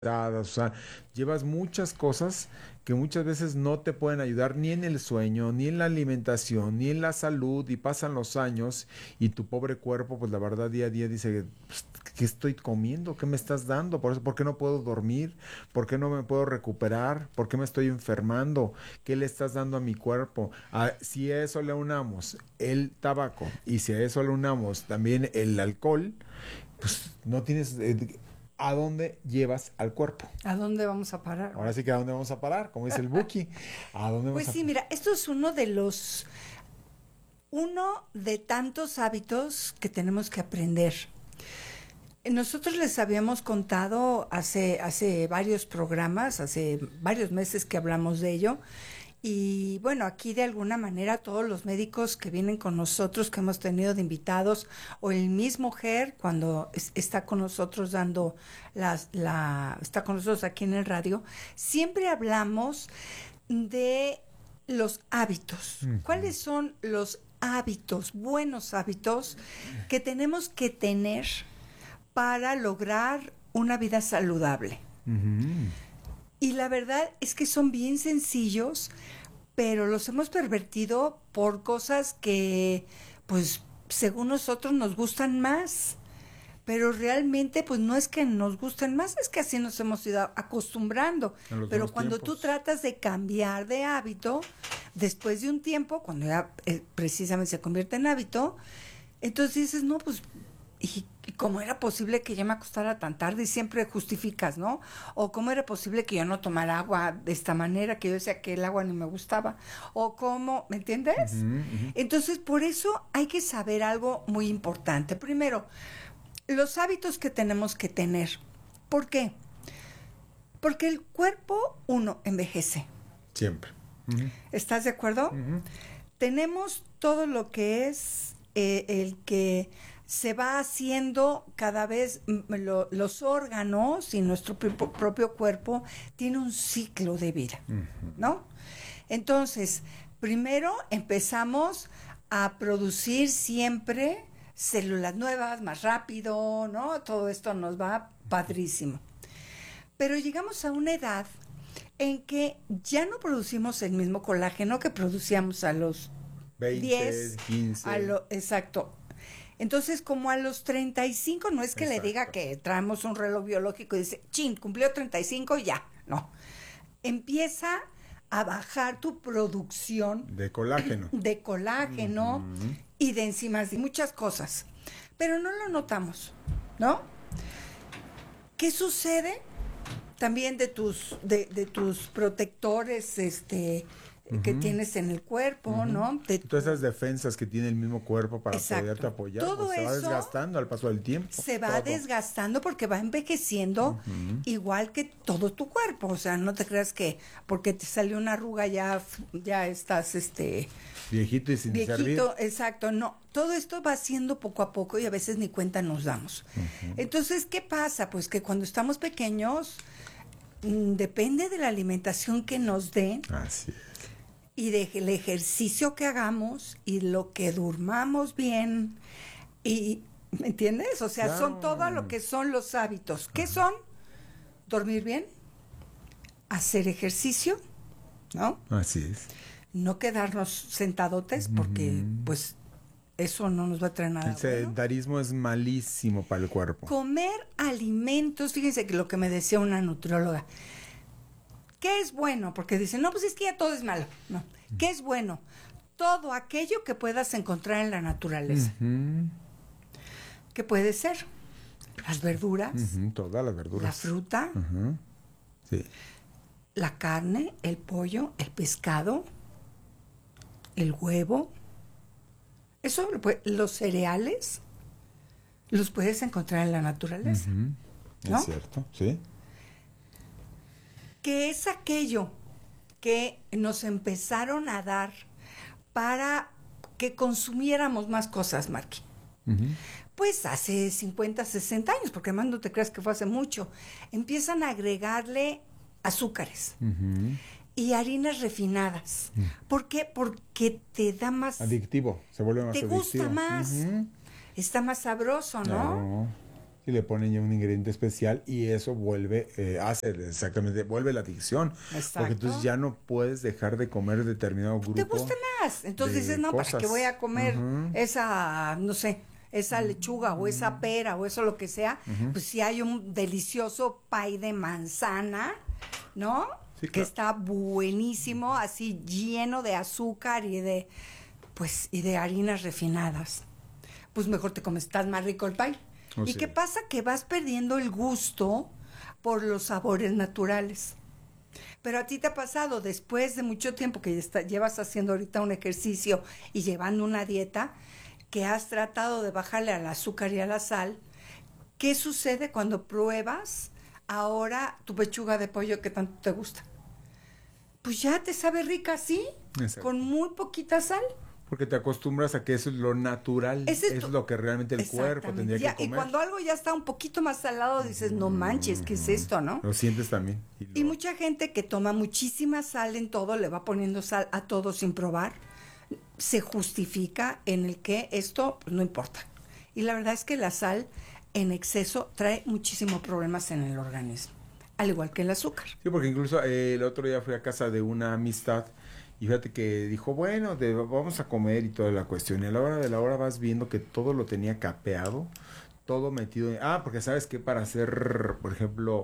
o sea, llevas muchas cosas que muchas veces no te pueden ayudar ni en el sueño, ni en la alimentación, ni en la salud, y pasan los años y tu pobre cuerpo, pues la verdad día a día dice, pues, ¿qué estoy comiendo? ¿Qué me estás dando? Por eso, ¿por qué no puedo dormir? ¿Por qué no me puedo recuperar? ¿Por qué me estoy enfermando? ¿Qué le estás dando a mi cuerpo? Si a eso le unamos el tabaco y si a eso le unamos también el alcohol, pues no tienes... ¿a dónde llevas al cuerpo? ¿A dónde vamos a parar? Ahora sí que ¿a dónde vamos a parar? Como dice el Buki. ¿A dónde Pues vamos sí, mira, esto es uno de tantos hábitos que tenemos que aprender. Nosotros les habíamos contado hace varios programas, hace varios meses que hablamos de ello. Y bueno, aquí de alguna manera todos los médicos que vienen con nosotros, que hemos tenido de invitados, o el mismo GER cuando está con nosotros dando está con nosotros aquí en el radio, siempre hablamos de los hábitos. ¿Cuáles son los hábitos, buenos hábitos que tenemos que tener para lograr una vida saludable? Y la verdad es que son bien sencillos, pero los hemos pervertido por cosas que, pues, según nosotros nos gustan más. Pero realmente, pues, no es que nos gusten más, es que así nos hemos ido acostumbrando. Pero cuando tú tratas de cambiar de hábito, después de un tiempo, cuando ya precisamente se convierte en hábito, entonces dices, no, pues... ¿Y cómo era posible que yo me acostara tan tarde? Y siempre justificas, ¿no? O cómo era posible que yo no tomara agua de esta manera, que yo decía que el agua ni me gustaba. O cómo, ¿me entiendes? Entonces, por eso hay que saber algo muy importante. Primero, los hábitos que tenemos que tener. ¿Por qué? Porque el cuerpo, uno, envejece. Siempre. ¿Estás de acuerdo? Tenemos todo lo que es el que se va haciendo cada vez, los órganos y nuestro propio cuerpo tiene un ciclo de vida, ¿no? Entonces, primero empezamos a producir siempre células nuevas, más rápido, ¿no? Todo esto nos va padrísimo. Pero llegamos a una edad en que ya no producimos el mismo colágeno que producíamos a los 20, 10, 15. Exacto. Entonces, como a los 35, no es que le diga que traemos un reloj biológico y dice, chin, cumplió 35 y ya. No. Empieza a bajar tu producción de colágeno. Y de enzimas y muchas cosas. Pero no lo notamos, ¿no? ¿Qué sucede? También de tus protectores, que tienes en el cuerpo, ¿no? Todas esas defensas que tiene el mismo cuerpo para poderte apoyar, todo pues se va desgastando al paso del tiempo. Se va desgastando porque va envejeciendo igual que todo tu cuerpo. O sea, no te creas que porque te salió una arruga ya estás viejito y sin servir. Exacto, no. Todo esto va haciendo poco a poco y a veces ni cuenta nos damos. Entonces, ¿qué pasa? Pues que cuando estamos pequeños, depende de la alimentación que nos den. Así es. Y del ejercicio que hagamos y lo que durmamos bien. Y, ¿me entiendes? O sea, claro, son todo lo que son los hábitos. ¿Qué son? Dormir bien, hacer ejercicio, ¿no? Así es. No quedarnos sentadotes porque, pues, eso no nos va a traer nada. El sedentarismo es malísimo para el cuerpo. Comer alimentos, fíjense que lo que me decía una nutrióloga. ¿Qué es bueno? Porque dicen, no, pues es que ya todo es malo. No. ¿Qué es bueno? Todo aquello que puedas encontrar en la naturaleza. ¿Qué puede ser? Las verduras. Todas las verduras. La fruta. Sí. La carne, el pollo, el pescado, el huevo. Eso, los cereales, los puedes encontrar en la naturaleza. ¿No? Es cierto, sí. Que es aquello que nos empezaron a dar para que consumiéramos más cosas, Marqui. Pues hace 50, 60 años, porque además no te creas que fue hace mucho, empiezan a agregarle azúcares y harinas refinadas. ¿Por qué? Porque te da más... adictivo, se vuelve más adictivo. Te gusta más, está más sabroso, ¿no? Y le ponen ya un ingrediente especial y eso vuelve, vuelve la adicción. Exacto. Porque entonces ya no puedes dejar de comer determinado grupo. Te gusta más. Entonces dices, no, ¿para qué voy a comer esa, no sé, esa lechuga o esa pera o eso lo que sea? Pues si hay un delicioso pay de manzana, ¿no? Sí, que claro. está buenísimo, así lleno de azúcar y de harinas refinadas. Pues mejor te comes, estás más rico el pay. Oh, ¿Y sí. qué pasa? Que vas perdiendo el gusto por los sabores naturales. Pero a ti te ha pasado, después de mucho tiempo que llevas haciendo ahorita un ejercicio y llevando una dieta, que has tratado de bajarle al azúcar y a la sal, ¿qué sucede cuando pruebas ahora tu pechuga de pollo que tanto te gusta? Pues ya te sabe rica así, Exacto. con muy poquita sal. Porque te acostumbras a que eso es lo natural, es lo que realmente el cuerpo tendría Ya, que y comer. cuando algo ya está un poquito más salado, dices, no manches, ¿qué es esto, no? Lo sientes también. Y mucha gente que toma muchísima sal en todo, le va poniendo sal a todo sin probar, se justifica en el que esto pues, no importa. Y la verdad es que la sal en exceso trae muchísimos problemas en el organismo, al igual que el azúcar. Sí, porque incluso el otro día fui a casa de una amistad y fíjate que dijo, bueno, vamos a comer y toda la cuestión. Y a la hora de la hora vas viendo que todo lo tenía capeado, todo metido en... porque sabes que para hacer, por ejemplo,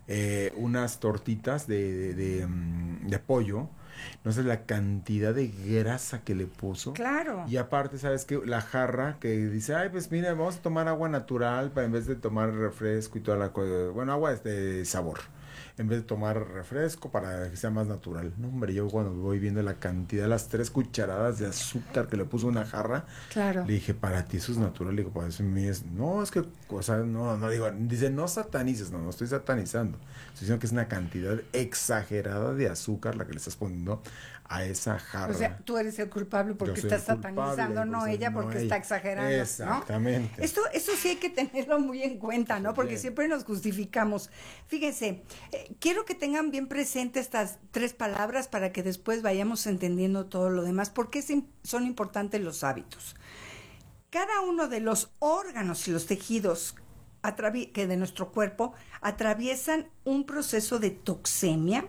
unas tortitas de pollo, no sé la cantidad de grasa que le puso. Claro. Y aparte, ¿sabes qué? La jarra que dice, ay, pues mira, vamos a tomar agua natural para en vez de tomar refresco y toda la cosa. Bueno, agua de sabor. En vez de tomar refresco para que sea más natural. No, hombre, yo cuando voy viendo la cantidad, las 3 cucharadas de azúcar que le puso una jarra, Claro. le dije, para ti eso es natural. Le digo, para eso no, es que, o sea, no, digo, dice, no satanices, no estoy satanizando. Estoy diciendo que es una cantidad exagerada de azúcar la que le estás poniendo a esa jarra. O sea, tú eres el culpable porque estás satanizando, no ella porque está exagerando. Exactamente. ¿No? Eso sí hay que tenerlo muy en cuenta, ¿no? Porque Bien. siempre nos justificamos. Fíjense, quiero que tengan bien presente estas 3 palabras para que después vayamos entendiendo todo lo demás. ¿Por qué son importantes los hábitos? Cada uno de los órganos y los tejidos que de nuestro cuerpo atraviesan un proceso de toxemia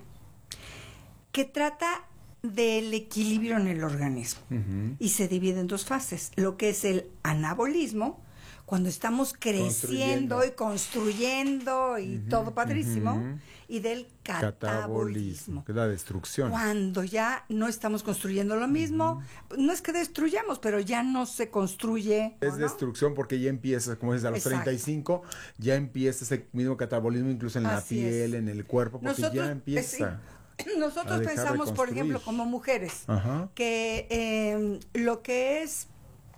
que trata del equilibrio en el organismo. Y se divide en 2 fases, lo que es el anabolismo, cuando estamos creciendo y construyendo y todo padrísimo, y del catabolismo, que es la destrucción. cuando ya no estamos construyendo lo mismo, no es que destruyamos, pero ya no se construye. Es ¿no? destrucción porque ya empieza, como dices, a los Exacto. 35, ya empieza ese mismo catabolismo incluso en la Así piel, es. en el cuerpo, porque ya empieza. Nosotros a dejar de pensamos, por construir. ejemplo, como mujeres, Ajá. que lo que es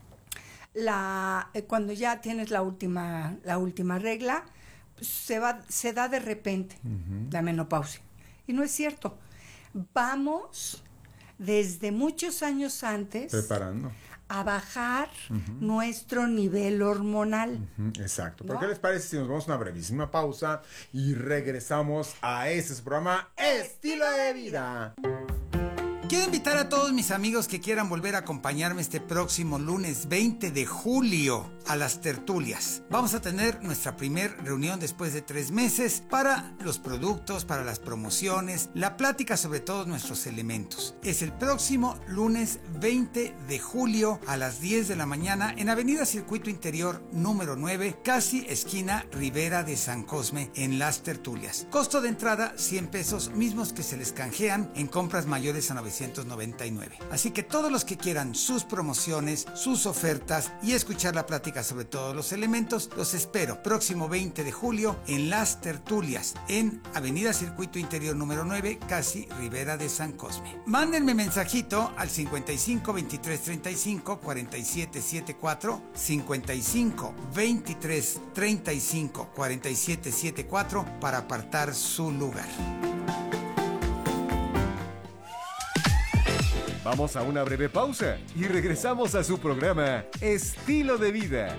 cuando ya tienes la última regla, se da de repente la menopausia. Y no es cierto. Vamos desde muchos años antes Preparando. a bajar nuestro nivel hormonal. Exacto. ¿No? ¿Pero qué les parece si nos vamos a una brevísima pausa y regresamos a su programa Estilo de Vida? Quiero invitar a todos mis amigos que quieran volver a acompañarme este próximo lunes 20 de julio a las tertulias. Vamos a tener nuestra primer reunión después de 3 meses para los productos, para las promociones, la plática sobre todos nuestros elementos. Es el próximo lunes 20 de julio a las 10 de la mañana en Avenida Circuito Interior número 9, casi esquina Ribera de San Cosme, en las tertulias. Costo de entrada 100 pesos, mismos que se les canjean en compras mayores a 999. Así que todos los que quieran sus promociones, sus ofertas y escuchar la plática sobre todos los elementos, los espero próximo 20 de julio en Las Tertulias, en Avenida Circuito Interior número 9, casi Ribera de San Cosme. Mándenme mensajito al 55 23 35 47 74, 55 23 35 47 74 para apartar su lugar. Vamos a una breve pausa y regresamos a su programa Estilo de Vida.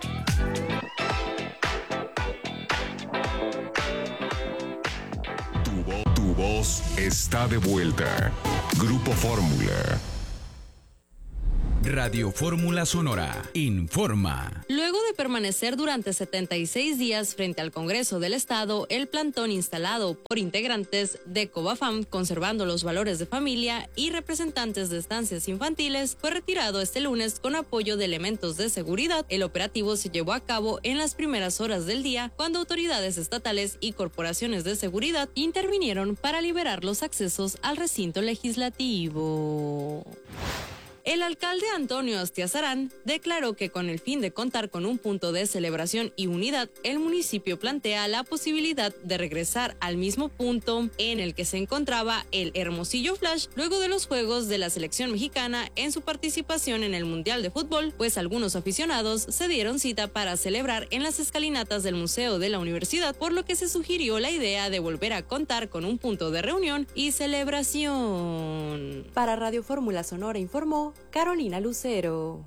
Tu voz está de vuelta. Grupo Fórmula. Radio Fórmula Sonora informa. Luego de permanecer durante 76 días frente al Congreso del Estado, el plantón instalado por integrantes de Covafam, conservando los valores de familia, y representantes de estancias infantiles, fue retirado este lunes con apoyo de elementos de seguridad. El operativo se llevó a cabo en las primeras horas del día, cuando autoridades estatales y corporaciones de seguridad intervinieron para liberar los accesos al recinto legislativo. El alcalde Antonio Astiazarán declaró que con el fin de contar con un punto de celebración y unidad, el municipio plantea la posibilidad de regresar al mismo punto en el que se encontraba el Hermosillo Flash luego de los Juegos de la selección mexicana en su participación en el Mundial de Fútbol, pues algunos aficionados se dieron cita para celebrar en las escalinatas del Museo de la Universidad, por lo que se sugirió la idea de volver a contar con un punto de reunión y celebración. Para Radio Fórmula Sonora informó Carolina Lucero.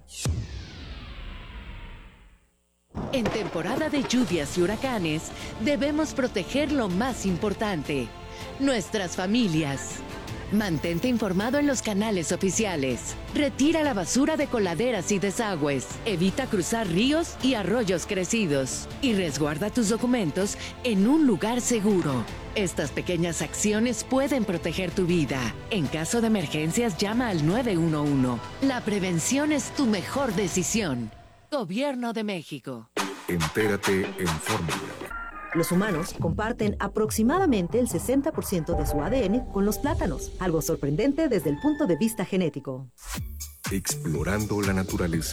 En temporada de lluvias y huracanes, debemos proteger lo más importante, nuestras familias. Mantente informado en los canales oficiales. Retira la basura de coladeras y desagües. Evita cruzar ríos y arroyos crecidos. Y resguarda tus documentos en un lugar seguro. Estas pequeñas acciones pueden proteger tu vida. En caso de emergencias, llama al 911. La prevención es tu mejor decisión. Gobierno de México. Entérate en Fórmula. Los humanos comparten aproximadamente el 60% de su ADN con los plátanos, algo sorprendente desde el punto de vista genético. Explorando la naturaleza.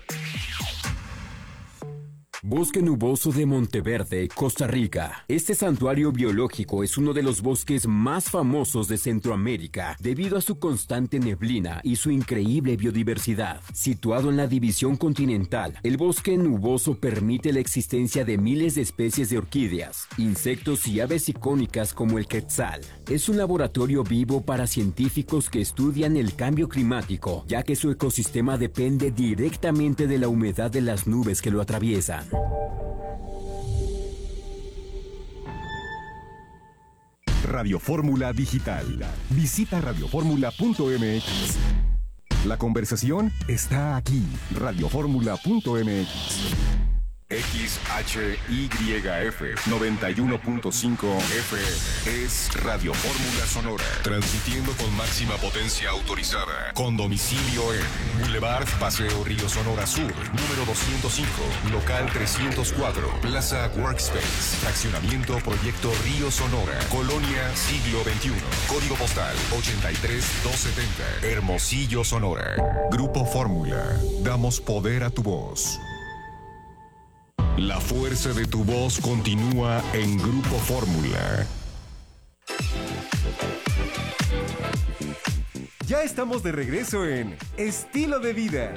Bosque Nuboso de Monteverde, Costa Rica. Este santuario biológico es uno de los bosques más famosos de Centroamérica debido a su constante neblina y su increíble biodiversidad. Situado en la división continental, el bosque nuboso permite la existencia de miles de especies de orquídeas, insectos y aves icónicas como el quetzal. Es un laboratorio vivo para científicos que estudian el cambio climático, ya que su ecosistema depende directamente de la humedad de las nubes que lo atraviesan. Radio Fórmula Digital. Visita radioformula.mx. La conversación está aquí. Radioformula.mx. XHYF 91.5 FM es Radio Fórmula Sonora, transmitiendo con máxima potencia autorizada, con domicilio en Boulevard Paseo Río Sonora Sur, número 205, local 304, Plaza Workspace, fraccionamiento Proyecto Río Sonora, Colonia Siglo XXI, código postal 83270, Hermosillo, Sonora. Grupo Fórmula, damos poder a tu voz. La fuerza de tu voz continúa en Grupo Fórmula. Ya estamos de regreso en Estilo de Vida.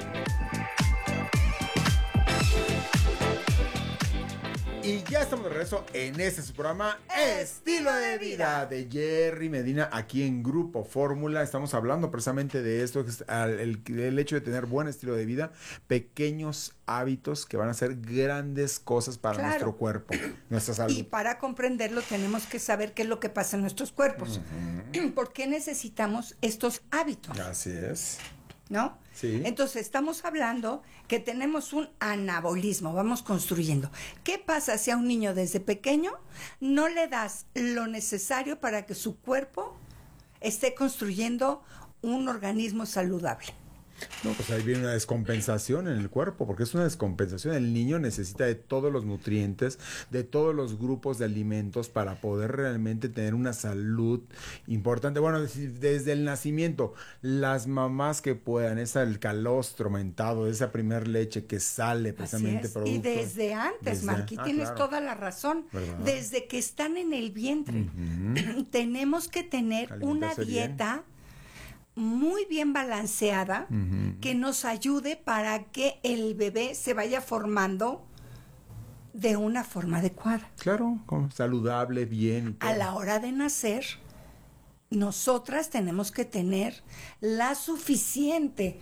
Y ya estamos de regreso en este su programa Estilo de Vida de Jerry Medina aquí en Grupo Fórmula. Estamos hablando precisamente de esto, el hecho de tener buen estilo de vida, pequeños hábitos que van a hacer grandes cosas para nuestro cuerpo, nuestra salud. Y para comprenderlo tenemos que saber qué es lo que pasa en nuestros cuerpos. ¿Por qué necesitamos estos hábitos? Así es. ¿No? Sí. Entonces, estamos hablando que tenemos un anabolismo, vamos construyendo. ¿Qué pasa si a un niño desde pequeño no le das lo necesario para que su cuerpo esté construyendo un organismo saludable? No, pues ahí viene una descompensación en el cuerpo, porque es una descompensación. El niño necesita de todos los nutrientes, de todos los grupos de alimentos para poder realmente tener una salud importante. Bueno, desde el nacimiento, las mamás que puedan, el calostro mentado, esa primer leche que sale precisamente producto. Y desde antes, Marqui, tienes toda la razón. ¿Verdad? Desde que están en el vientre, tenemos que tener una dieta muy bien balanceada, que nos ayude para que el bebé se vaya formando de una forma adecuada. Claro, saludable, bien. Y todo. A la hora de nacer, nosotras tenemos que tener la suficiente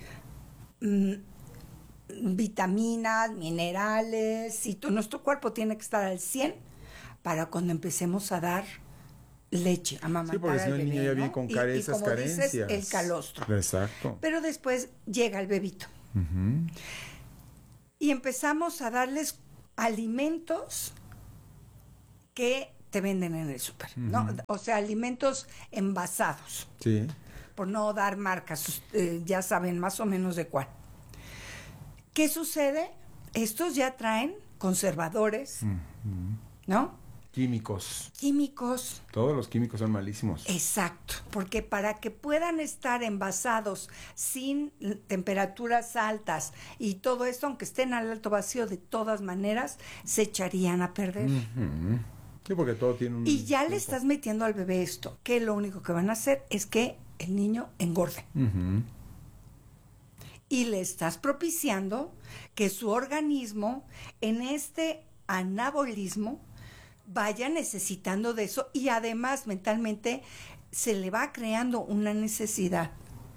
vitaminas, minerales, y nuestro cuerpo tiene que estar al 100 para cuando empecemos a dar leche, amamantar. Sí, porque si no el niño ya viene con y carencias. Dices, el calostro. Exacto. Pero después llega el bebito. Y empezamos a darles alimentos que te venden en el súper, ¿no? O sea, alimentos envasados. Sí. Por no dar marcas, ya saben más o menos de cuál. ¿Qué sucede? Estos ya traen conservadores, ¿no? Químicos. Químicos. Todos los químicos son malísimos. Exacto, porque para que puedan estar envasados sin temperaturas altas y todo esto, aunque estén al alto vacío, de todas maneras, se echarían a perder. Sí, porque todo tiene un... Y ya le estás metiendo al bebé esto, que lo único que van a hacer es que el niño engorde. Y le estás propiciando que su organismo, en este anabolismo, vaya necesitando de eso, y además mentalmente se le va creando una necesidad.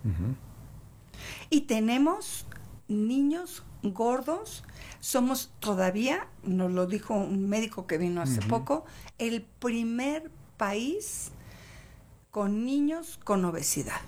Y tenemos niños gordos, somos todavía, nos lo dijo un médico que vino hace poco, el primer país con niños con obesidad.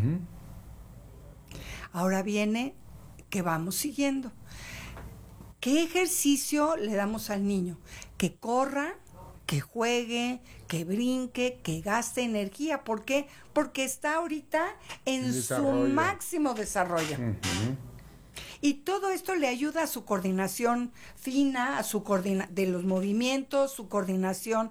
Ahora viene que vamos siguiendo. ¿Qué ejercicio le damos al niño? Que corra, que juegue, que brinque, que gaste energía. ¿Por qué? Porque está ahorita en su máximo desarrollo. Y todo esto le ayuda a su coordinación fina, a su de los movimientos, su coordinación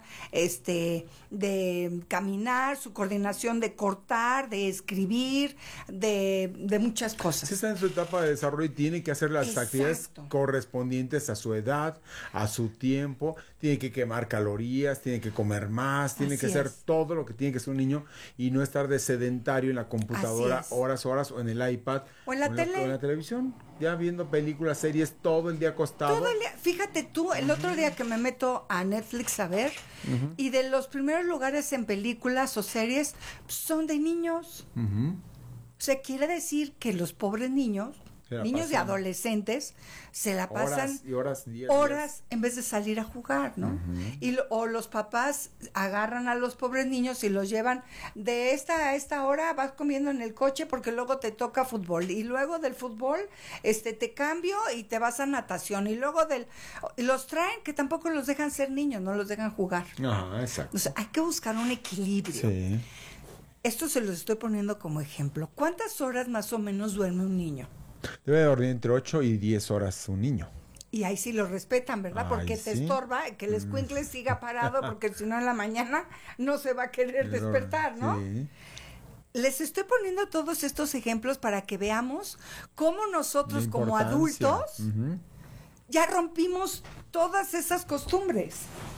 de caminar, su coordinación de cortar, de escribir, de muchas cosas. Sí, está en su etapa de desarrollo y tiene que hacer las actividades correspondientes a su edad, a su tiempo. Tiene que quemar calorías, tiene que comer más, tiene que hacer todo lo que tiene que hacer un niño y no estar de sedentario en la computadora horas o en el iPad o en la tele. O en la televisión. Ya viendo películas, series, todo el día acostado. Todo el día. Fíjate tú, el otro día que me meto a Netflix a ver, y de los primeros lugares en películas o series son de niños. O sea, quiere decir que los pobres niños y adolescentes, se la pasan horas en vez de salir a jugar, ¿no? O los papás agarran a los pobres niños y los llevan de esta a esta hora, vas comiendo en el coche porque luego te toca fútbol, y luego del fútbol te cambio y te vas a natación, y luego los traen, que tampoco los dejan ser niños, no los dejan jugar. Exacto. O sea, hay que buscar un equilibrio. Sí. Esto se los estoy poniendo como ejemplo. ¿Cuántas horas más o menos duerme un niño? Debe dormir entre 8 y 10 horas un niño. Y ahí sí lo respetan, ¿verdad? Porque te estorba que el escuincle siga parado, porque si no en la mañana no se va a querer despertar, ¿no? Sí. Les estoy poniendo todos estos ejemplos para que veamos cómo nosotros como adultos ya rompimos todas esas costumbres.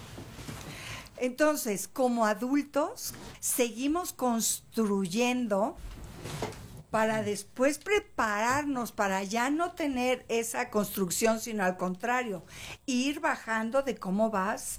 Entonces, como adultos, seguimos construyendo para después prepararnos para ya no tener esa construcción, sino al contrario, ir bajando de cómo vas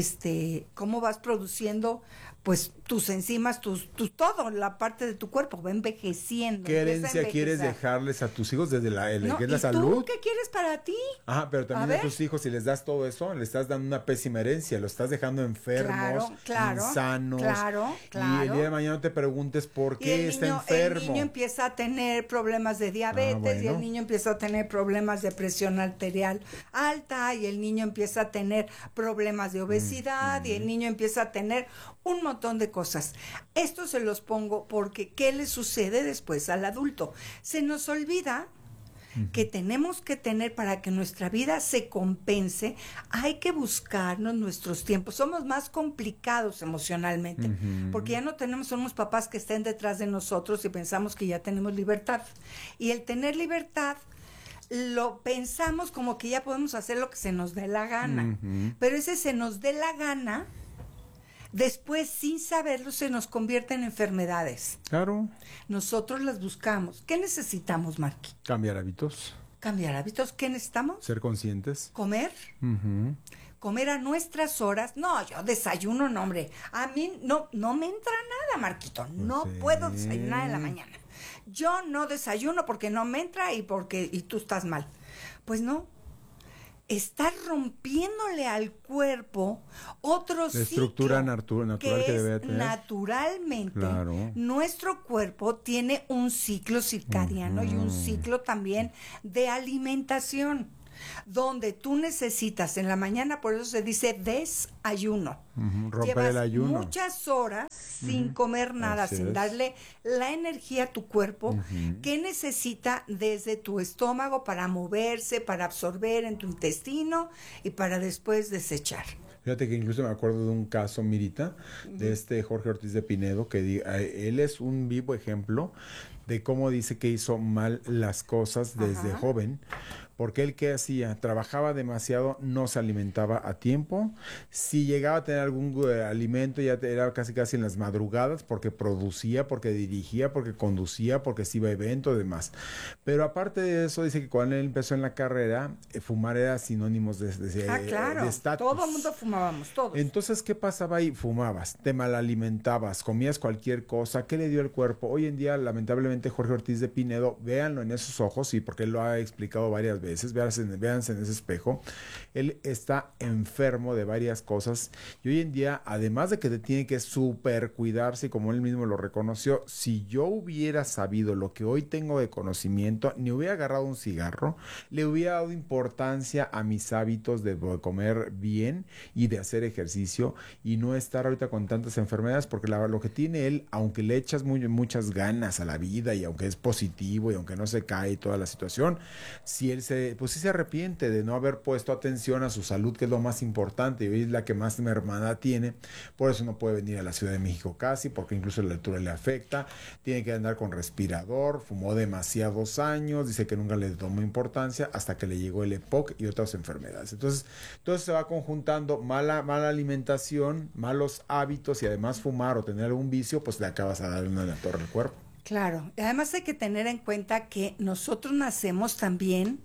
produciendo pues tus enzimas, todo, la parte de tu cuerpo va envejeciendo. ¿Qué herencia quieres dejarles a tus hijos desde que es la salud? ¿Tú qué quieres para ti? Pero también a tus hijos, si les das todo eso, le estás dando una pésima herencia, lo estás dejando enfermos, insanos. Claro. Y el día de mañana no te preguntes por qué está enfermo. El niño empieza a tener problemas de diabetes, y el niño empieza a tener problemas de presión arterial alta, y el niño empieza a tener problemas de obesidad, y el niño empieza a tener un montón de cosas. Esto se los pongo porque ¿qué le sucede después al adulto? Se nos olvida que tenemos que tener, para que nuestra vida se compense, hay que buscarnos nuestros tiempos. Somos más complicados emocionalmente, porque ya no tenemos unos papás que estén detrás de nosotros y pensamos que ya tenemos libertad. Y el tener libertad lo pensamos como que ya podemos hacer lo que se nos dé la gana. Pero ese se nos dé la gana, después, sin saberlo, se nos convierte en enfermedades. Claro. Nosotros las buscamos. ¿Qué necesitamos, Marqui? Cambiar hábitos. Cambiar hábitos. ¿Qué necesitamos? Ser conscientes. Comer. Comer a nuestras horas. No, yo desayuno, no, hombre. A mí no me entra nada, Marquito. No puedo desayunar en la mañana. Yo no desayuno porque no me entra y tú estás mal. Pues no. está rompiéndole al cuerpo otro la estructura ciclo natural que debe tener. Naturalmente, claro. Nuestro cuerpo tiene un ciclo circadiano y un ciclo también de alimentación, donde tú necesitas en la mañana, por eso se dice desayuno. Romper Llevas el ayuno. muchas horas sin comer nada, Así sin es. darle la energía a tu cuerpo que necesita desde tu estómago para moverse, para absorber en tu intestino y para después desechar. Fíjate que incluso me acuerdo de un caso, Mirita, de Jorge Ortiz de Pinedo, que él es un vivo ejemplo de cómo dice que hizo mal las cosas desde joven, porque él, ¿qué hacía? Trabajaba demasiado, no se alimentaba a tiempo. Si llegaba a tener algún alimento, ya era casi en las madrugadas, porque producía, porque dirigía, porque conducía, porque se iba a eventos y demás. Pero aparte de eso, dice que cuando él empezó en la carrera, fumar era sinónimos de estatus. Todo el mundo fumábamos, todos. Entonces, ¿qué pasaba ahí? Fumabas, te malalimentabas, comías cualquier cosa. ¿Qué le dio al cuerpo? Hoy en día, lamentablemente, Jorge Ortiz de Pinedo, véanlo en esos ojos, y porque él lo ha explicado varias veces, véanse en ese espejo, él está enfermo de varias cosas, y hoy en día, además de que te tiene que súper cuidarse, como él mismo lo reconoció, si yo hubiera sabido lo que hoy tengo de conocimiento, ni hubiera agarrado un cigarro, le hubiera dado importancia a mis hábitos de comer bien y de hacer ejercicio, y no estar ahorita con tantas enfermedades, porque lo que tiene él, aunque le echas muchas ganas a la vida, y aunque es positivo, y aunque no se cae toda la situación, si él sí se arrepiente de no haber puesto atención a su salud, que es lo más importante, y hoy es la que más mermada tiene. Por eso no puede venir a la Ciudad de México casi, porque incluso la altura le afecta, tiene que andar con respirador, fumó demasiados años, dice que nunca le tomó importancia hasta que le llegó el EPOC y otras enfermedades. Entonces se va conjuntando mala alimentación, malos hábitos, y además fumar o tener algún vicio, pues le acabas a dar una en la torre al cuerpo. Claro, además hay que tener en cuenta que nosotros nacemos también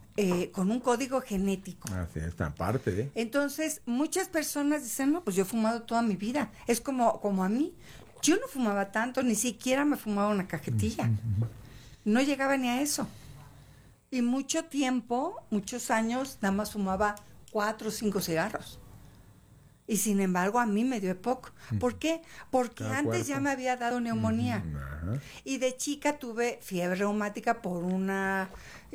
con un código genético. Así es, aparte de. Entonces, muchas personas dicen, no, pues yo he fumado toda mi vida. Es como a mí. Yo no fumaba tanto, ni siquiera me fumaba una cajetilla. No llegaba ni a eso. Y mucho tiempo, muchos años, nada más fumaba 4 o 5 cigarros. Y sin embargo, a mí me dio EPOC. ¿Por qué? Porque antes ya me había dado neumonía. Y de chica tuve fiebre reumática por una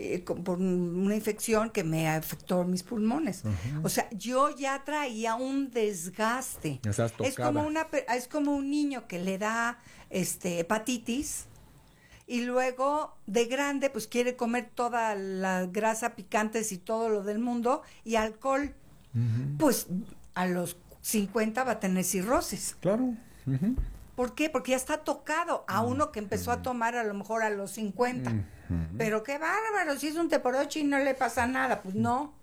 infección que me afectó mis pulmones. O sea, yo ya traía un desgaste. Es como un niño que le da hepatitis, y luego de grande pues quiere comer toda la grasa, picantes y todo lo del mundo, y alcohol. Pues a los 50 va a tener cirrosis. Claro. ¿Por qué? Porque ya está tocado a uno que empezó a tomar a lo mejor a los 50. Pero qué bárbaro, si es un teporocho y no le pasa nada. Pues no.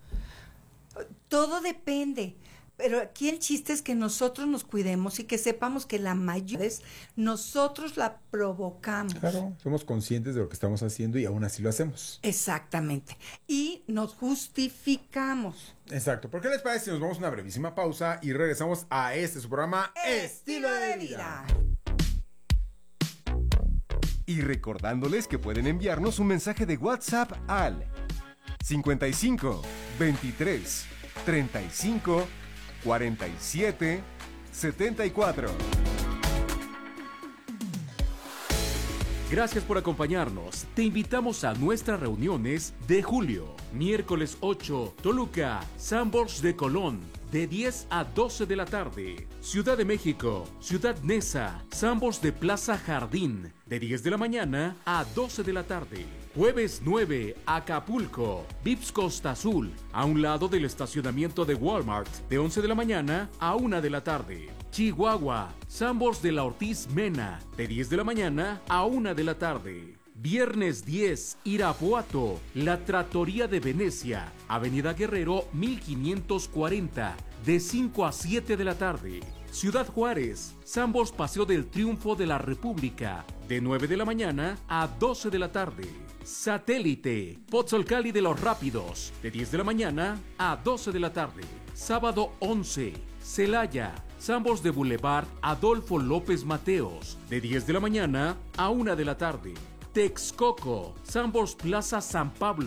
Todo depende. Pero aquí el chiste es que nosotros nos cuidemos y que sepamos que la mayoría de nosotros la provocamos. Claro, somos conscientes de lo que estamos haciendo y aún así lo hacemos. Exactamente. Y nos justificamos. Exacto. ¿Por qué les parece si nos vamos a una brevísima pausa y regresamos a su programa Estilo de Vida? Y recordándoles que pueden enviarnos un mensaje de WhatsApp al 55 23 35 47 74. Gracias por acompañarnos. Te invitamos a nuestras reuniones de julio. Miércoles 8, Toluca, Sanborns de Colón, de 10 a 12 de la tarde. Ciudad de México, Ciudad Neza, Sanborns de Plaza Jardín, de 10 de la mañana a 12 de la tarde. Jueves 9, Acapulco, Vips Costa Azul, a un lado del estacionamiento de Walmart, de 11 de la mañana a 1 de la tarde. Chihuahua, Sanborns de la Ortiz Mena, de 10 de la mañana a 1 de la tarde. Viernes 10, Irapuato, La Trattoria de Venecia, Avenida Guerrero 1540, de 5 a 7 de la tarde. Ciudad Juárez, Sanborns Paseo del Triunfo de la República, de 9 de la mañana a 12 de la tarde. Satélite, Pozzolcali de los Rápidos, de 10 de la mañana a 12 de la tarde. Sábado 11, Celaya, Sanborns de Boulevard Adolfo López Mateos, de 10 de la mañana a 1 de la tarde. Texcoco, Sanborns Plaza San Pablo,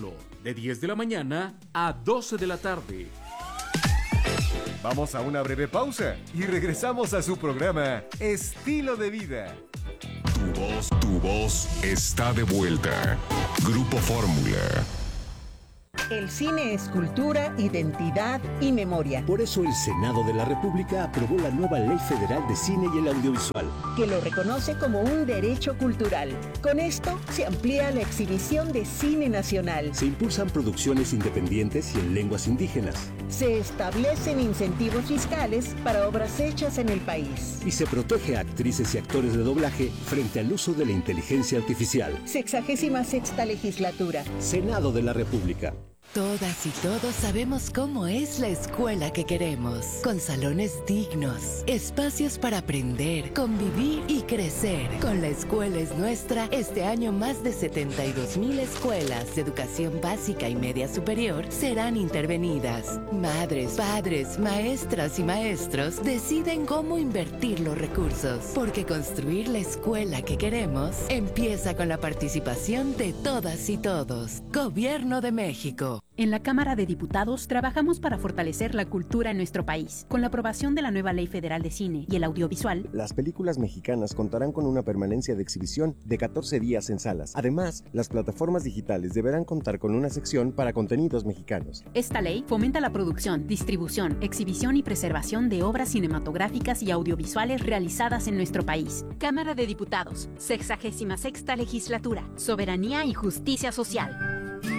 de 10 de la mañana a 12 de la tarde. Vamos a una breve pausa y regresamos a su programa Estilo de Vida. Tu voz está de vuelta. Grupo Fórmula. El cine es cultura, identidad y memoria. Por eso el Senado de la República aprobó la nueva Ley Federal de Cine y el Audiovisual, que lo reconoce como un derecho cultural. Con esto se amplía la exhibición de cine nacional. Se impulsan producciones independientes y en lenguas indígenas. Se establecen incentivos fiscales para obras hechas en el país. Y se protege a actrices y actores de doblaje frente al uso de la inteligencia artificial. 66ª legislatura. Senado de la República. Todas y todos sabemos cómo es la escuela que queremos, con salones dignos, espacios para aprender, convivir y crecer. Con La Escuela es Nuestra, este año más de 72,000 escuelas de educación básica y media superior serán intervenidas. Madres, padres, maestras y maestros deciden cómo invertir los recursos, porque construir la escuela que queremos empieza con la participación de todas y todos. Gobierno de México. En la Cámara de Diputados trabajamos para fortalecer la cultura en nuestro país. Con la aprobación de la nueva Ley Federal de Cine y el Audiovisual, las películas mexicanas contarán con una permanencia de exhibición de 14 días en salas. Además, las plataformas digitales deberán contar con una sección para contenidos mexicanos. Esta ley fomenta la producción, distribución, exhibición y preservación de obras cinematográficas y audiovisuales realizadas en nuestro país. Cámara de Diputados, 66ª Legislatura, Soberanía y Justicia Social.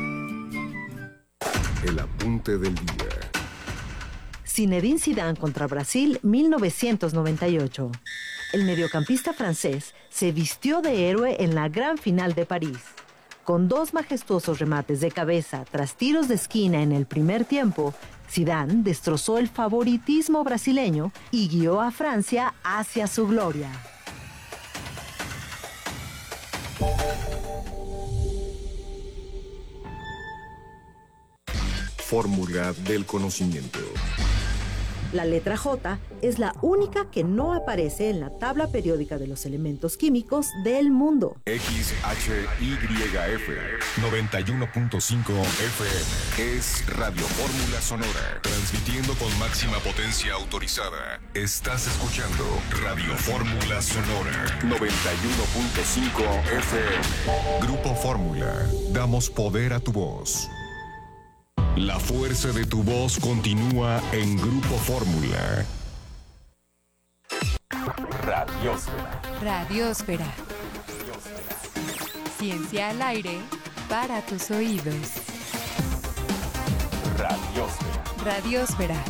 El apunte del día. Zinedine Zidane contra Brasil, 1998. El mediocampista francés se vistió de héroe en la gran final de París. Con 2 majestuosos remates de cabeza tras tiros de esquina en el primer tiempo, Zidane destrozó el favoritismo brasileño y guió a Francia hacia su gloria. Fórmula del conocimiento. La letra J es la única que no aparece en la tabla periódica de los elementos químicos del mundo. XHYF 91.5 FM es Radio Fórmula Sonora, transmitiendo con máxima potencia autorizada. Estás escuchando Radio Fórmula Sonora 91.5 FM. Grupo Fórmula, damos poder a tu voz. La fuerza de tu voz continúa en Grupo Fórmula. Radiósfera. Radiósfera. Ciencia al aire para tus oídos. Radiósfera. Radiósfera.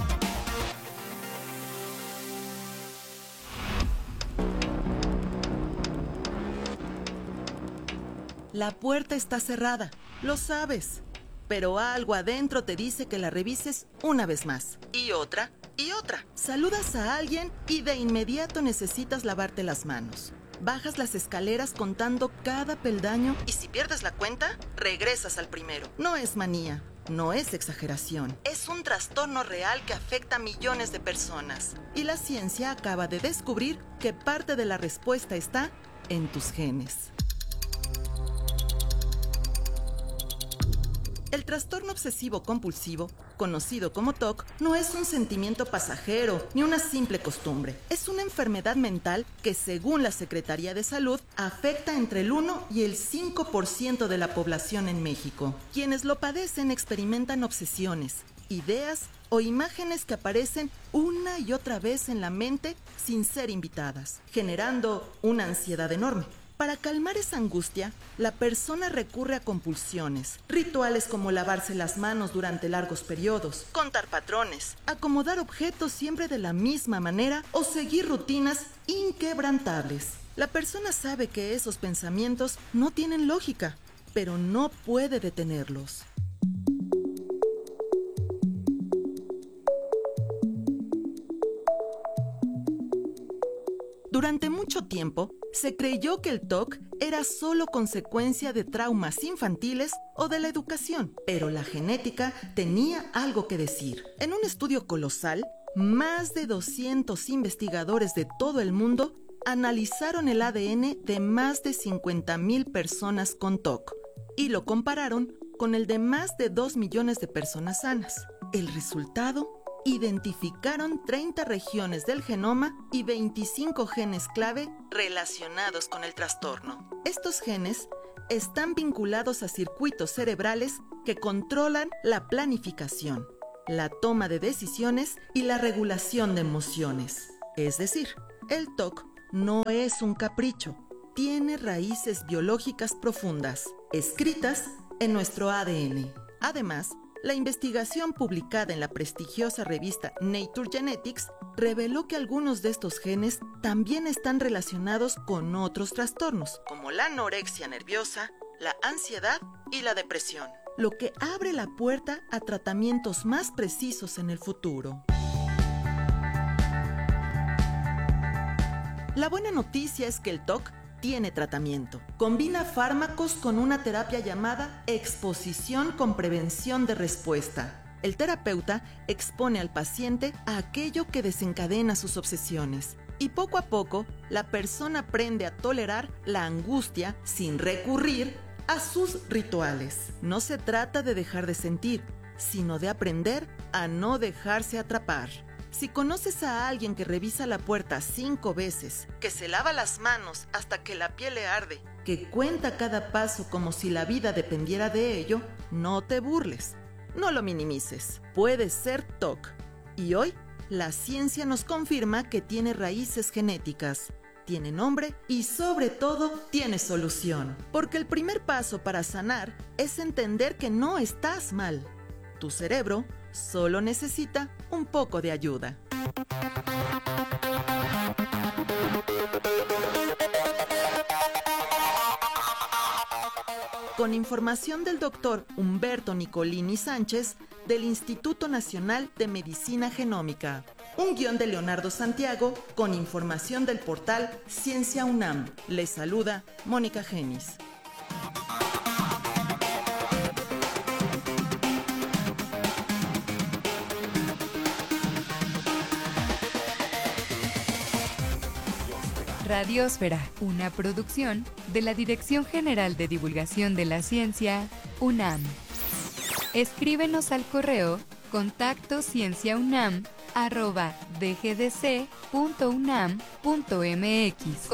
La puerta está cerrada, lo sabes. Pero algo adentro te dice que la revises una vez más. Y otra, y otra. Saludas a alguien y de inmediato necesitas lavarte las manos. Bajas las escaleras contando cada peldaño y si pierdes la cuenta, regresas al primero. No es manía, no es exageración. Es un trastorno real que afecta a millones de personas. Y la ciencia acaba de descubrir que parte de la respuesta está en tus genes. El trastorno obsesivo-compulsivo, conocido como TOC, no es un sentimiento pasajero ni una simple costumbre. Es una enfermedad mental que, según la Secretaría de Salud, afecta entre el 1 y el 5% de la población en México. Quienes lo padecen experimentan obsesiones, ideas o imágenes que aparecen una y otra vez en la mente sin ser invitadas, generando una ansiedad enorme. Para calmar esa angustia, la persona recurre a compulsiones, rituales como lavarse las manos durante largos periodos, contar patrones, acomodar objetos siempre de la misma manera o seguir rutinas inquebrantables. La persona sabe que esos pensamientos no tienen lógica, pero no puede detenerlos. Durante mucho tiempo, se creyó que el TOC era solo consecuencia de traumas infantiles o de la educación, pero la genética tenía algo que decir. En un estudio colosal, más de 200 investigadores de todo el mundo analizaron el ADN de más de 50,000 personas con TOC y lo compararon con el de más de 2 millones de personas sanas. El resultado: identificaron 30 regiones del genoma y 25 genes clave relacionados con el trastorno. Estos genes están vinculados a circuitos cerebrales que controlan la planificación, la toma de decisiones y la regulación de emociones. Es decir, el TOC no es un capricho, tiene raíces biológicas profundas, escritas en nuestro ADN. Además, la investigación publicada en la prestigiosa revista Nature Genetics reveló que algunos de estos genes también están relacionados con otros trastornos, como la anorexia nerviosa, la ansiedad y la depresión, lo que abre la puerta a tratamientos más precisos en el futuro. La buena noticia es que el TOC tiene tratamiento. Combina fármacos con una terapia llamada exposición con prevención de respuesta. El terapeuta expone al paciente a aquello que desencadena sus obsesiones. Y poco a poco, la persona aprende a tolerar la angustia sin recurrir a sus rituales. No se trata de dejar de sentir, sino de aprender a no dejarse atrapar. Si conoces a alguien que revisa la puerta 5 veces, que se lava las manos hasta que la piel le arde, que cuenta cada paso como si la vida dependiera de ello, no te burles, no lo minimices. Puede ser TOC. Y hoy, la ciencia nos confirma que tiene raíces genéticas, tiene nombre y sobre todo tiene solución. Porque el primer paso para sanar es entender que no estás mal. Tu cerebro solo necesita un poco de ayuda. Con información del doctor Humberto Nicolini Sánchez del Instituto Nacional de Medicina Genómica. Un guión de Leonardo Santiago con información del portal Ciencia UNAM. Les saluda Mónica Genis. Radiosfera, una producción de la Dirección General de Divulgación de la Ciencia, UNAM. Escríbenos al correo contactocienciaunam@dgdc.unam.mx.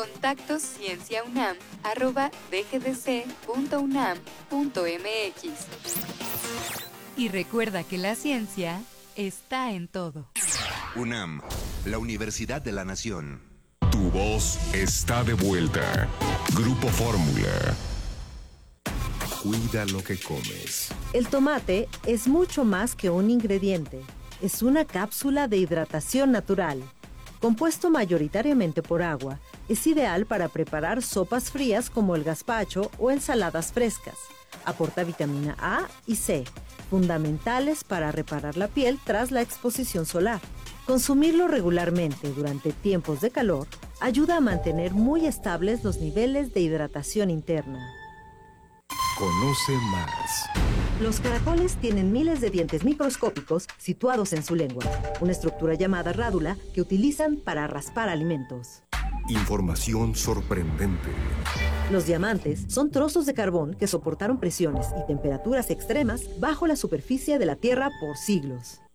contactocienciaunam@dgdc.unam.mx. Y recuerda que la ciencia está en todo. UNAM, la Universidad de la Nación. Tu voz está de vuelta. Grupo Fórmula. Cuida lo que comes. El tomate es mucho más que un ingrediente. Es una cápsula de hidratación natural. Compuesto mayoritariamente por agua, es ideal para preparar sopas frías como el gazpacho o ensaladas frescas. Aporta vitamina A y C, fundamentales para reparar la piel tras la exposición solar. Consumirlo regularmente durante tiempos de calor ayuda a mantener muy estables los niveles de hidratación interna. Conoce más. Los caracoles tienen miles de dientes microscópicos situados en su lengua, una estructura llamada rádula que utilizan para raspar alimentos. Información sorprendente. Los diamantes son trozos de carbón que soportaron presiones y temperaturas extremas bajo la superficie de la Tierra por siglos.